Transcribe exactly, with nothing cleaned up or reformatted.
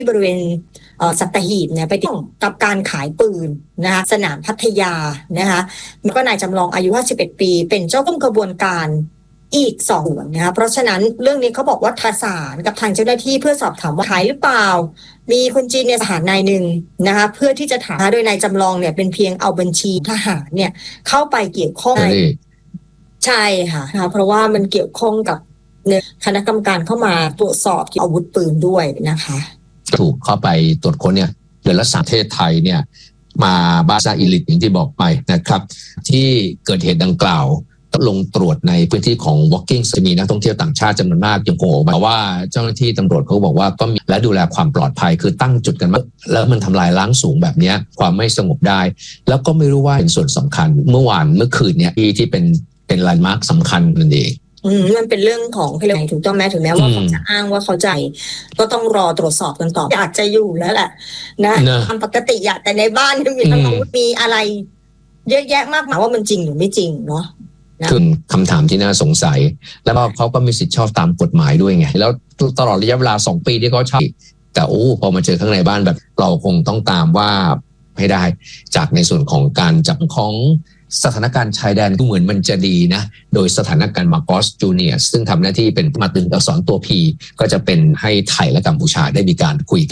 บริเวณสัตหีบเนี่ยไปที่กับการขายปืนนะคะสนามพัทยานะคะแล้วก็นายจำลองอายุห้าสิบเอ็ดปีเป็นเจ้าร่วมกระบวนการอีกสองส่วนนะคะเพราะฉะนั้นเรื่องนี้เขาบอกว่าทศานกับทางเจ้าหน้าที่เพื่อสอบถามว่าขายหรือเปล่ามีคนจีนเนี่ยทหารนายหนึ่งนะคะเพื่อที่จะถามโดยนายจำลองเนี่ยเป็นเพียงเอาบัญชีทหารเนี่ยเข้าไปเกี่ยวข้องใช่ค่ะเพราะว่ามันเกี่ยวข้องกับคณะกรรมการเข้ามาตรวจสอบอาวุธปืนด้วยนะคะถูกเข้าไปตรวจค้นเนี่ยเดือนละสามประเทศไทยเนี่ยมาบาซาอิลิตอย่างที่บอกไปนะครับที่เกิดเหตุดังกล่าวต้องลงตรวจในพื้นที่ของ Walking จะมีนักท่องเที่ยวต่างชาติจำนวนมากยังคงออกมาว่าเจ้าหน้าที่ตำรวจเขาบอกว่าก็มีและดูแลความปลอดภัยคือตั้งจุดกันมาแล้วมันทำลายล้างสูงแบบนี้ความไม่สงบได้แล้วก็ไม่รู้ว่าเป็นส่วนสำคัญเมื่อวานเมื่อคืนเนี่ยที่ที่เป็นเป็นแลนด์มาร์คสำคัญนั่นเองอืมมันเป็นเรื่องของเพลงถูกต้องไหมถึงแม้ว่าเขาจะอ้างว่าเขาใจก็ต้องรอตรวจสอบกันต่ออยากจะอยู่แล้วแหละนะทำปกติอยากแต่ในบ้านมีทั้งอาวุธมีอะไรเยอะแยะมากมายว่ามันจริงหรือไม่จริงเนาะคือคำถามที่น่าสงสัยแล้วก็เขาก็มีสิทธิชอบตามกฎหมายด้วยไงแล้วตลอดระยะเวลาสองปีที่เขาใช้แต่โอ้พอมาเจอข้างในบ้านแบบเราคงต้องตามว่าให้ได้จากในส่วนของการจับของสถานการณ์ชายแดนดูเหมือนมันจะดีนะโดยสถานการณ์มาร์กอสจูเนียร์ซึ่งทำหน้าที่เป็นมาตึงอักษรตัว P ก็จะเป็นให้ไทยและกัมพูชาได้มีการคุย